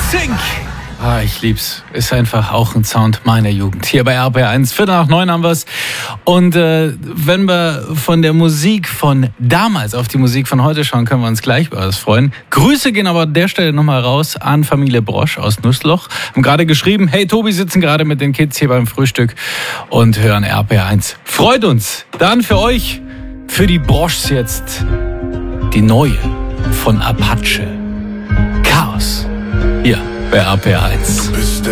Sync. Ah, ich lieb's. Ist einfach auch ein Sound meiner Jugend. Hier bei RPR1, 8:45 haben wir's. Und wenn wir von der Musik von damals auf die Musik von heute schauen, können wir uns gleich über was freuen. Grüße gehen aber an der Stelle nochmal raus an Familie Brosch aus Nussloch. Haben gerade geschrieben, hey Tobi, sitzen gerade mit den Kids hier beim Frühstück und hören RPR1. Freut uns. Dann für euch, für die Broschs jetzt, die neue von Apache. Chaos. Hier bei RPR1.